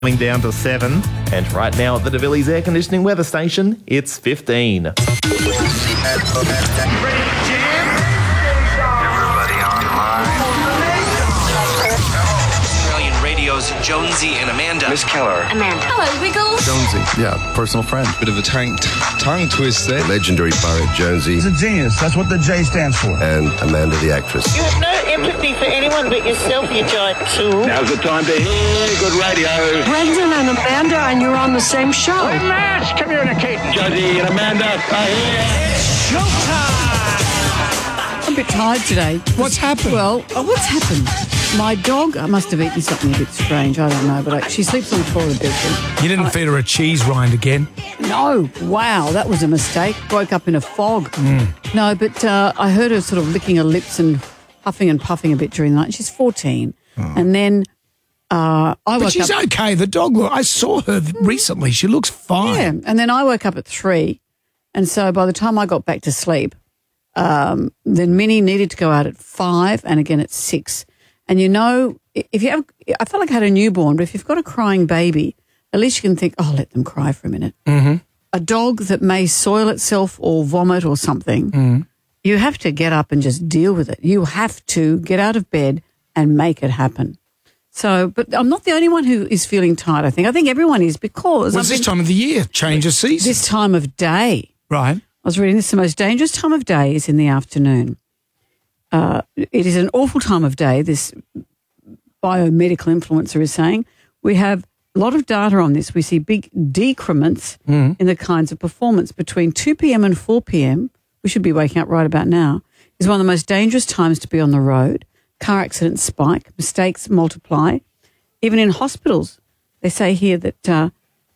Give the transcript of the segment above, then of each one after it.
coming down to 7. And right now at the DeVillies Air Conditioning weather station, it's 15. Everybody online. Australian Radio's Jonesy and Amanda. Miss Keller. Amanda. Hello, Wiggles. Jonesy, yeah, personal friend. Bit of a tongue twist there. Legendary poet Jonesy. He's a genius. That's what the J stands for. And Amanda the actress. You have no empathy for anyone but yourself, you giant tool. Now's the time to hear good radio. Brendan and Amanda, and you're on the same show. Mass communicating. Jonesy and Amanda are here. I'm a bit tired today. What's happened? Well, what's happened? My dog, I must have eaten something a bit strange. I don't know, but she sleeps on the floor of the bedroom. You didn't feed her a cheese rind again? No. Wow, that was a mistake. Woke up in a fog. No, but I heard her sort of licking her lips and huffing and puffing a bit during the night. She's 14. And then I woke up. But she's okay. The dog, I saw her recently. She looks fine. Yeah, and then I woke up at 3. And so by the time I got back to sleep, then Minnie needed to go out at 5 and again at 6. And you know, if you have, I felt like I had a newborn, but if you've got a crying baby, at least you can think, oh, let them cry for a minute. Mm-hmm. A dog that may soil itself or vomit or something, you have to get up and just deal with it. You have to get out of bed and make it happen. So, but I'm not the only one who is feeling tired, I think. I think everyone is because... What's this time of the year? Change of season? This time of day. Right. I was reading this, the most dangerous time of day is in the afternoon. It is an awful time of day, this biomedical influencer is saying. We have a lot of data on this. We see big decrements in the kinds of performance. Between 2 p.m. and 4 p.m., we should be waking up right about now, is one of the most dangerous times to be on the road. Car accidents spike, mistakes multiply. Even in hospitals, they say here that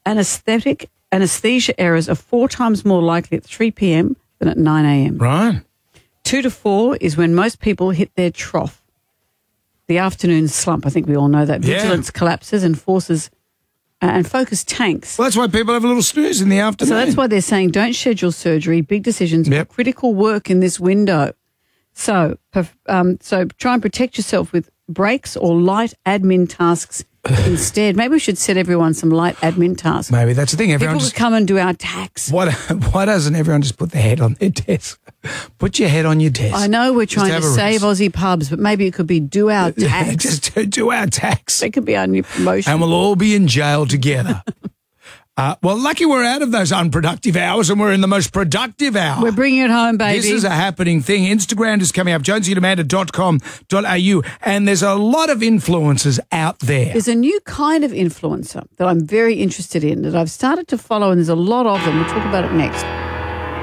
anesthesia errors are 4 times more likely at 3 p.m. than at 9 a.m. Right. 2 to 4 is when most people hit their trough. The afternoon slump, I think we all know that. Yeah. Vigilance collapses and forces and focus tanks. Well, that's why people have a little snooze in the afternoon. So that's why they're saying don't schedule surgery, big decisions, or critical work in this window. So try and protect yourself with breaks or light admin tasks instead. Maybe we should set everyone some light admin tasks. Maybe that's the thing. Everyone People just could come and do our tax. Why doesn't everyone just put their head on their desk? Put your head on your desk. I know we're trying to save Aussie pubs, but maybe it could be do our tax. Just do our tax. That could be our new promotion. And we'll all be in jail together. Well, lucky we're out of those unproductive hours and we're in the most productive hour. We're bringing it home, baby. This is a happening thing. Instagram is coming up, jonesyandamanda.com.au, and there's a lot of influencers out there. There's a new kind of influencer that I'm very interested in that I've started to follow, and there's a lot of them. We'll talk about it next.